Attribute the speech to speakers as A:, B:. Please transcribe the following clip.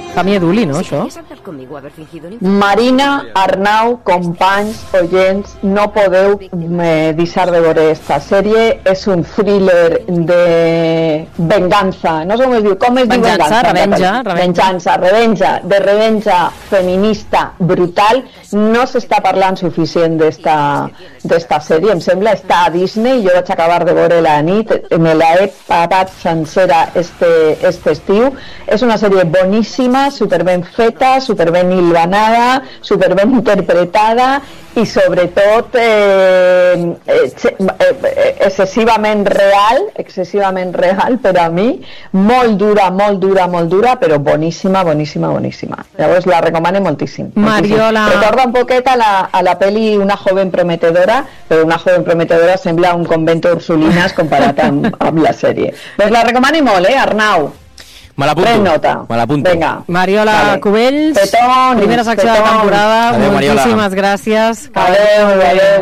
A: Camí Eduli, no, això?
B: Marina, Arnau, companys, oients, no podeu deixar de veure esta sèrie. És un thriller de venganza, no sé com es diu venganza? Revenja feminista brutal. No s'està parlant suficient d'esta sèrie, em sembla. Està a Disney, jo vaig acabar de veure la nit, me la he pagat sencera este estiu. És una sèrie boníssima, superben feta, superben hilvanada, superben interpretada i sobretot excessivament real per a mi, molt dura, però boníssima. Llavors la recomano moltíssim.
A: Mariola...
B: Recorda un poquet a la peli Una joven prometedora, però Una joven prometedora sembla un convento d'Ursulinas comparat amb la sèrie. Doncs la recomano molt, Arnau?
C: Me l'apunto.
B: Vinga.
A: Mariola Cubells, primera secció de temporada. Moltíssimes gràcies.
B: Adéu.